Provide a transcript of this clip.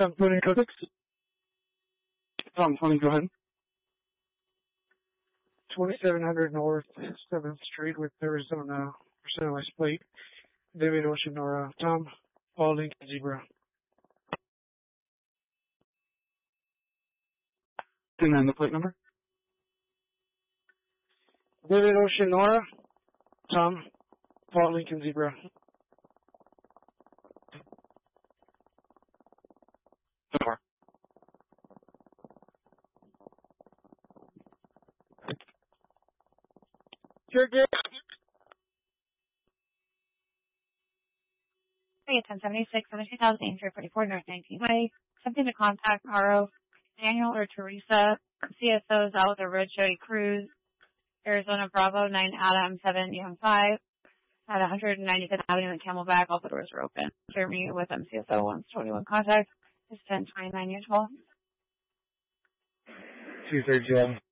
Tom 20, code 6. Tom 20, go ahead. 2700 North 7th Street with Arizona percent West plate. David Ocean Nora. Tom, Paul Lincoln Zebra. And then the plate number? David Ocean Nora. Tom, Paul Lincoln Zebra. So far. Sure, good. 1076, 17,844 North 19 Way. Something to contact RO Daniel or Teresa. CSOs out with a Red Jody Cruz. Arizona Bravo 9 Adam 7 Young 5. At 195th Avenue in Camelback. All the doors are open. Clear me with MCSO 121 contact. It's 1029 years old. 230